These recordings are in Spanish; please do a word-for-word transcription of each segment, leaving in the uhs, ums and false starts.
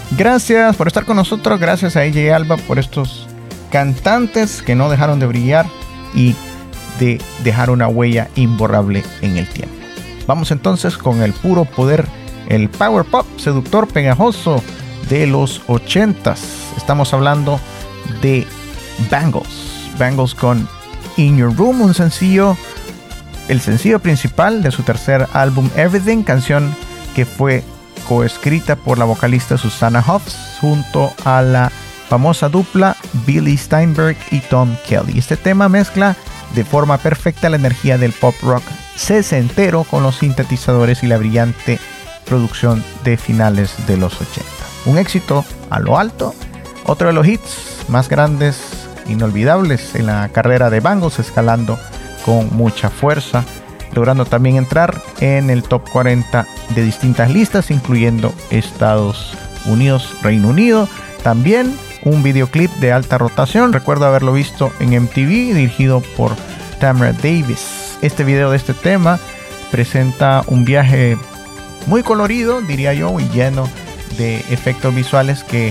Gracias por estar con nosotros, gracias a A J Alba por estos cantantes que no dejaron de brillar y de dejar una huella imborrable en el tiempo. Vamos entonces con el puro poder, el power pop seductor pegajoso de los ochentas. Estamos hablando de Bangles. Bangles con In Your Room, un sencillo, el sencillo principal de su tercer álbum Everything, canción que fue coescrita por la vocalista Susanna Hoffs junto a la famosa dupla Billy Steinberg y Tom Kelly. Este tema mezcla de forma perfecta la energía del pop rock sesentero con los sintetizadores y la brillante producción de finales de los ochenta. Un éxito a lo alto, otro de los hits más grandes, inolvidables en la carrera de Bangles, escalando con mucha fuerza, logrando también entrar en el top cuarenta de distintas listas, incluyendo Estados Unidos, Reino Unido. También un videoclip de alta rotación, recuerdo haberlo visto en M T V, dirigido por Tamara Davis. Este video de este tema presenta un viaje muy colorido, diría yo, y lleno de efectos visuales que eh,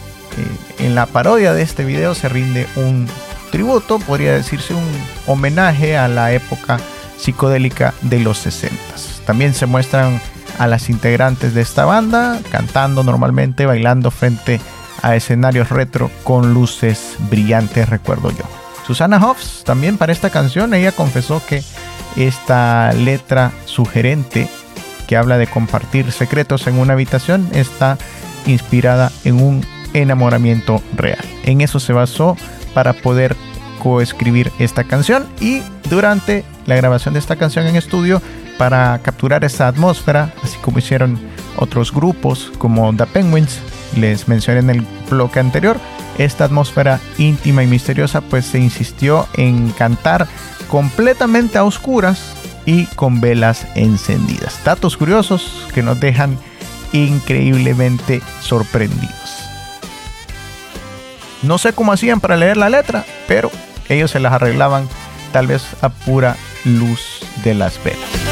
en la parodia de este video se rinde un tributo, podría decirse un homenaje a la época psicodélica de los sesentas. También se muestran a las integrantes de esta banda cantando normalmente, bailando frente a escenarios retro con luces brillantes, recuerdo yo. Susanna Hoffs también para esta canción, ella confesó que esta letra sugerente que habla de compartir secretos en una habitación está inspirada en un enamoramiento real. En eso se basó para poder coescribir esta canción, y durante la grabación de esta canción en estudio, para capturar esa atmósfera, así como hicieron otros grupos como The Penguins, les mencioné en el bloque anterior, esta atmósfera íntima y misteriosa, pues se insistió en cantar completamente a oscuras y con velas encendidas. Datos curiosos que nos dejan increíblemente sorprendidos. No sé cómo hacían para leer la letra, pero ellos se las arreglaban tal vez a pura luz de las velas.